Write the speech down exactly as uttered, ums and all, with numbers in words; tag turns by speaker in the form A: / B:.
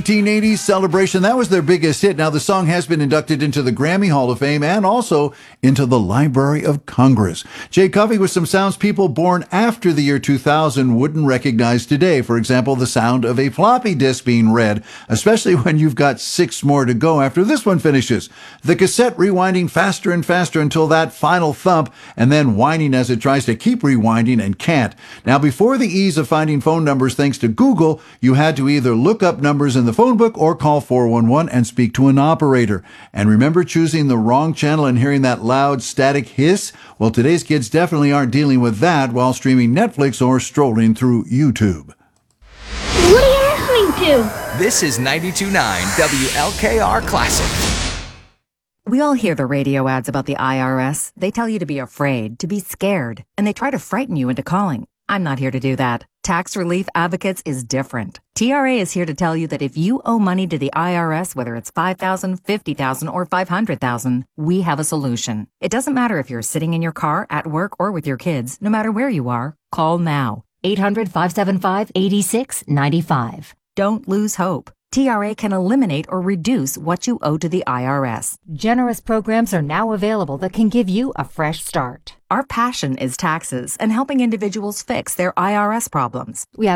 A: nineteen eighties celebration. That was their biggest hit. Now, the song has been inducted into the Grammy Hall of Fame and also into the Library of Congress. Jay Covey with some sounds people born after the year two thousand wouldn't recognize today. For example, the sound of a floppy disk being read, especially when you've got six more to go after this one finishes. The cassette rewinding faster and faster until that final thump, and then whining as it tries to keep rewinding and can't. Now, before the ease of finding phone numbers thanks to Google, you had to either look up numbers in the phone book or call four one one and speak to an operator. And remember choosing the wrong channel and hearing that loud static hiss? Well, today's kids definitely aren't dealing with that while streaming Netflix or strolling through YouTube.
B: What are you listening to?
C: This is ninety-two point nine W L K R Classic.
D: We all hear the radio ads about the I R S. They tell you to be afraid, to be scared, and they try to frighten you into calling. I'm not here to do that. Tax Relief Advocates is different. T R A is here to tell you that if you owe money to the I R S, whether it's five thousand dollars, fifty thousand dollars, or five hundred thousand dollars, we have a solution. It doesn't matter if you're sitting in your car, at work, or with your kids. No matter where you are, call now. eight hundred, five seven five, eight six nine five. Don't lose hope. T R A can eliminate or reduce what you owe to the I R S. Generous programs are now available that can give you a fresh start. Our passion is taxes and helping individuals fix their I R S problems. We have